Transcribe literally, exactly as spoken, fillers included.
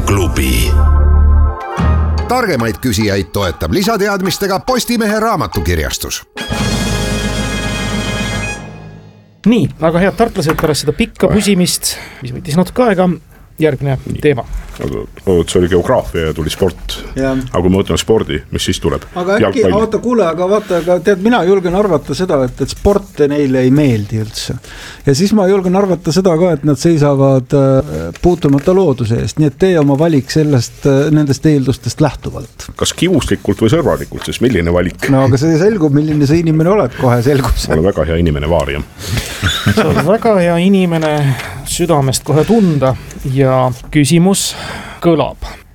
Klubi. Targemaid küsijaid toetab lisateadmistega Postimehe raamatukirjastus. Nii, aga head tartlased, pärast seda pikka püsimist, mis võttis natuke aega, järgmine teema. See oli geograafia ja tuli sport. Ja. Aga kui me võtame spordi, mis siis tuleb? Aga äkki, oota, kuule, aga vaata, aga tead, mina julgen arvata seda, et, et sport neile ei meeldi üldse. Ja siis ma julgen arvata seda ka, et nad seisavad puutumata looduse eest, nii et tee oma valik sellest, nendest eeldustest lähtuvalt. Kas kivuslikult või sõrvalikult, siis milline valik? No aga see selgub, milline see inimene oled, kohe selgub see. Ma olen väga hea inimene, Vaariam. See on väga hea inimene südamest kohe tunda ja küsimus kõlab.